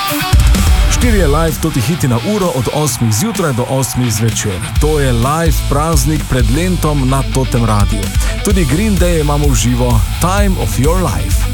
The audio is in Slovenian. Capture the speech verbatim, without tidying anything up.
Štirje live toti hiti na uro od osmih zjutraj do osmih zvečer. To je live praznik pred lentom na totem radiju. Tudi Green Day imamo v živo, Time of Your Life.